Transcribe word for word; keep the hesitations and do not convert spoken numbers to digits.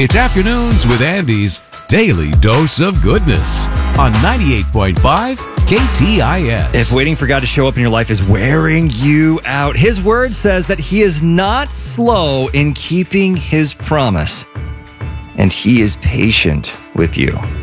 It's Afternoons with Andy's Daily Dose of Goodness on ninety-eight point five K T I S. If waiting for God to show up in your life is wearing you out, His word says that He is not slow in keeping His promise, and He is patient with you.